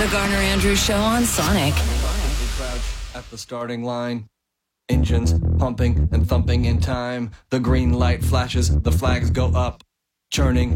The Garner Andrews Show on Sonic. We crouch at the starting line. Engines pumping and thumping in time. The green light flashes, the flags go up. Churning